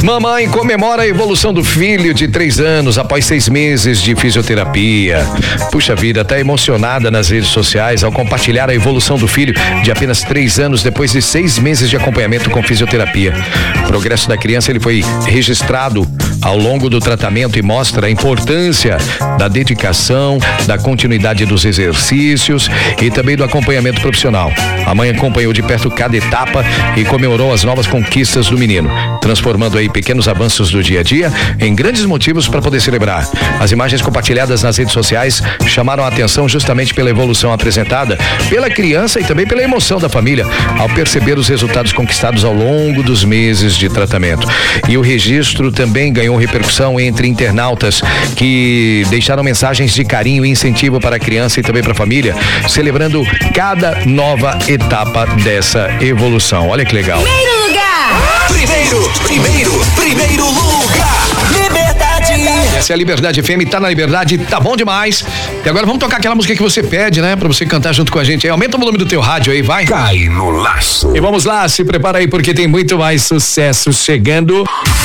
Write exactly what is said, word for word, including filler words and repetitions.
Mamãe comemora a evolução do filho de três anos após seis meses de fisioterapia. Puxa vida, tá emocionada nas redes sociais ao compartilhar a evolução do filho de apenas três anos depois de seis meses de acompanhamento com fisioterapia. O progresso da criança ele foi registrado ao longo do tratamento e mostra a importância da dedicação, da continuidade dos exercícios e também do acompanhamento profissional. A mãe acompanhou de perto cada etapa e comemorou as novas conquistas do menino, transformando aí pequenos avanços do dia a dia em grandes motivos para poder celebrar. As imagens compartilhadas nas redes sociais chamaram a atenção justamente pela evolução apresentada pela criança e também pela emoção da família ao perceber os resultados conquistados ao longo dos meses de tratamento. E o registro também ganhou repercussão entre internautas que deixaram mensagens de carinho e incentivo para a criança e também para a família, celebrando cada nova etapa dessa evolução. Olha que legal. Primeiro lugar! Primeiro, primeiro, primeiro lugar! Liberdade! Essa é a Liberdade F M, tá na Liberdade, tá bom demais. E agora vamos tocar aquela música que você pede, né? Pra você cantar junto com a gente aí. Aumenta o volume do teu rádio aí, vai. Cai no laço. E vamos lá, se prepara aí porque tem muito mais sucesso chegando.